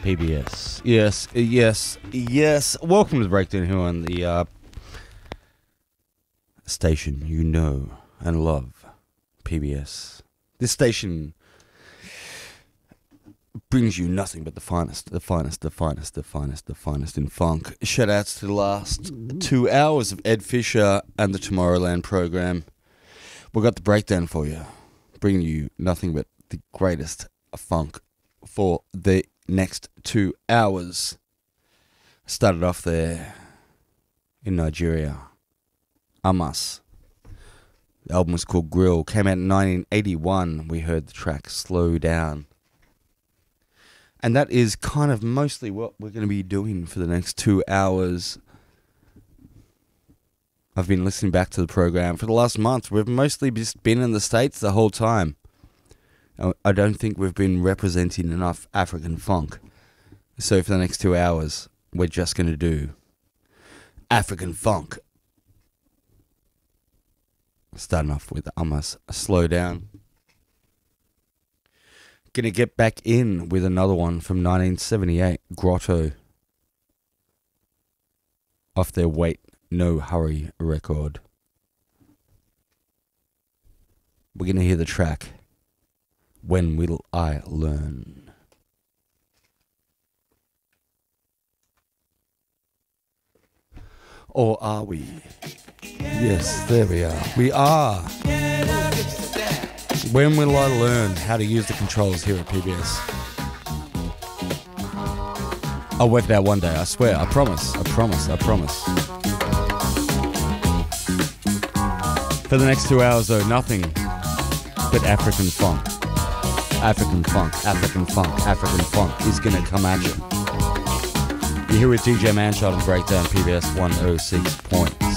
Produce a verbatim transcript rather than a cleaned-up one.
P B S. Yes, yes, yes. Welcome to the Breakdown here on the uh, station you know and love, P B S. This station brings you nothing but the finest, the finest, the finest, the finest, the finest in funk. Shout outs to the last two hours of Ed Fisher and the Tomorrowland program. We've got the breakdown for you, bringing you nothing but the greatest funk for the next two hours. Started off there in Nigeria. Amas. The album was called Grill. Came out in nineteen eighty-one. We heard the track Slow Down. And that is kind of mostly what we're going to be doing for the next two hours. I've been listening back to the program for the last month. We've mostly just been in the States the whole time. I don't think we've been representing enough African funk. So for the next two hours, we're just going to do African funk. Starting off with Amas, Slow Down. Gonna get back in with another one from nineteen seventy-eight, Grotto. Off their Wait, No Hurry record. We're gonna hear the track, When Will I Learn? Or are we? Yes, there we are. We are. When will I learn how to use the controls here at P B S? I'll work it out one day, I swear. I promise. I promise. I promise. For the next two hours, though, nothing but African funk. African funk, African funk, African funk is going to come at you. You're here with D J Manshot and Breakdown P B S one oh six point